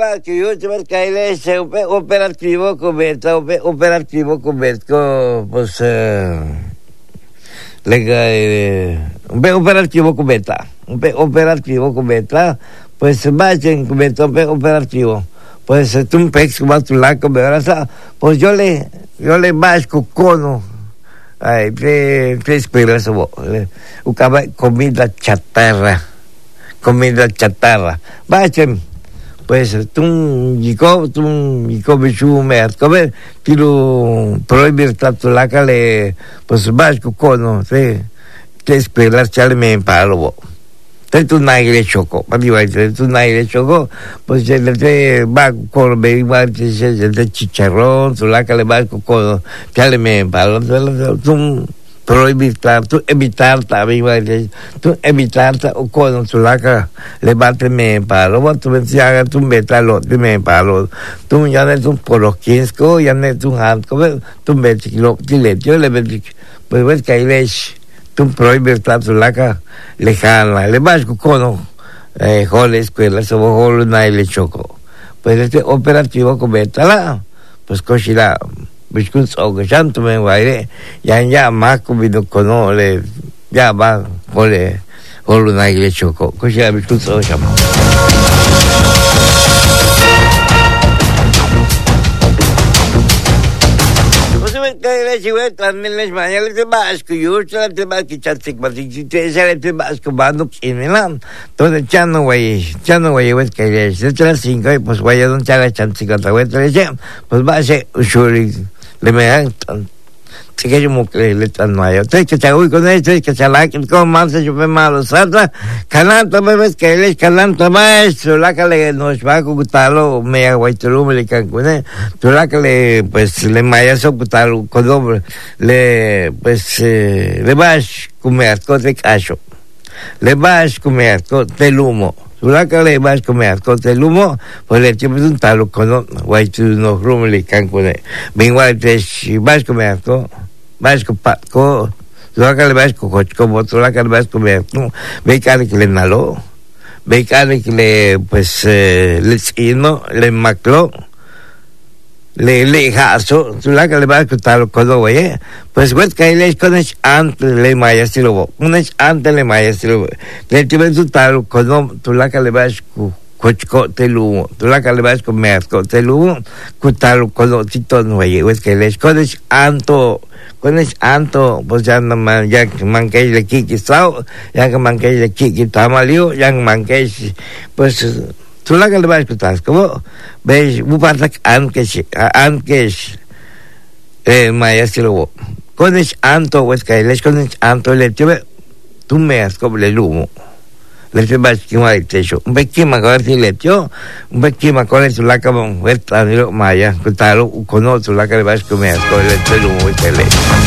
va que yo te ver caile se operativo coberto pues operativo coberta pues vaya en coberto operativo pues tú un pex va tu la coberta pues yo le vasco cono ay tres pelas ucaba comida chatarra vaya pues tú bichu merco ver tiro prohibir tanto la cale pues vasco cono sí tres pelas chale me palo tu naile choco tu naile choco pues le va con de chicharrón tu la cale vasco cono chale me palo tú prohibir tanto evitar también tú evitar o con tu laca levanteme palo tú mencionas tu metalo me palo tú ya no tú por los 15 ya no tú hanco tú me lo dile yo le pues ves que hay tú prohibir tanto laca lejana le vas con jole escuela so jole naile choco pues este operativo cometala pues cochila biscuit o que tanto me guaire ya más comido con le ya va jole naile choco cochila biscuit o chama que si voy también les mañana te vas que yo te vas que chatic más si te vas que bando en Milán entonces ya no voy que les 5 y pues voy a don chaga chatic otra vez pues va a ser usually le me dan que yo mo que le tan no hay te que chago con esto que se la que con más yo me malo salta cananta me ves que les cananta maestro la que le nos va a gustarlo me hago esto me le can con tú la que le pues le maya so gustarlo con doble le pues le vas comer con de cacho le vas comer con del humo tú la que le vas comer con del humo pues le tienes un talo con guay tú no rumo le can con vengo a si vas comer con vasco patco loca le vasco como tú la que vas comer ve que le nalo ve que le pues le sino le maclo le jaso tú la que le vas tal cuando oye pues ves que le con antes le maya si lo antes le maya si lo le tienes tu tal cuando tú la que le vas cochco telu tú la que le vas comer con telu cutal cuando tito no oye ves que le con anto pues ya no man ya manqué le kiki sao ya que manqué le kiki tamalio ya manqué pues tú la que le vas a escuchar como ves un par de antes maestro con es anto pues que les con anto le tuve tú me has como le humo le te vas que mai techo un bequima con el lecho un bequima con el la que van ver tanto maya contalo con otro la que le vas a comer con el humo y tele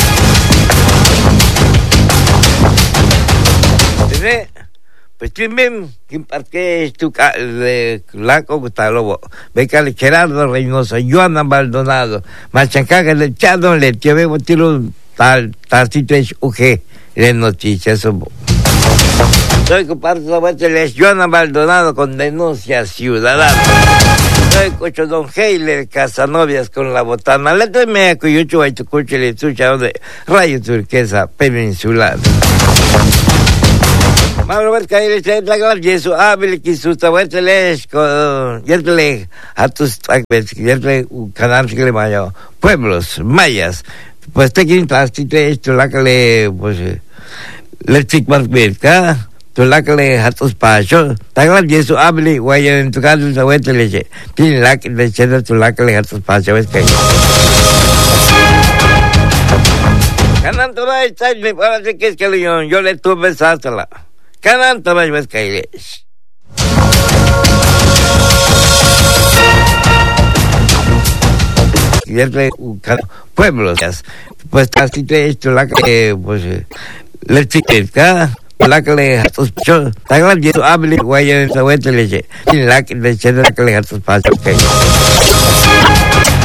pues también que tu la contalo ve que Gerardo Reynoso Joana Maldonado Machacaga le echado le llevé tiro tal sitio UG le noticias soy comparto de Joana Maldonado con denuncia ciudadana. Soy cocho don Heiler Casanovias con la botana. Le doy mea cuyucho a tu coche le escucha de Radio Turquesa Peninsular. Mauro Bercaile se la guardia eso hábil que susta vuelteles con yerle a tus yerle canal que le mayo pueblos mayas pues te quieren trastite esto la que le pues le tigmas verca tú la que le a tus pachos ta guardia eso hábil guaya en tu casa se vuelteles tiene la que le cheda tú la que le a tus pachos ves que canando va está me parece que es que yo le tuve sátela cananta más ves que es pueblos pues casi te esto la que pues le chiquita la que le a tus pachos ta guardia eso hábil guaya en su vuelteles tiene la que le cheda la que le a tus pachos que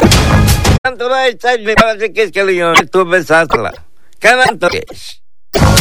cananta va está me parece que es que yo le tuve sátela cananta que es